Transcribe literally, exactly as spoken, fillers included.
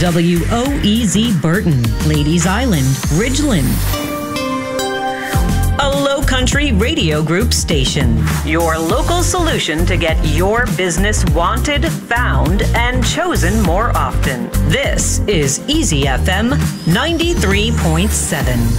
W O E Z Burton, Ladies Island, Ridgeland. A Low Country Radio Group station. Your local solution to get your business wanted, found, and chosen more often. This is Easy F M ninety-three point seven.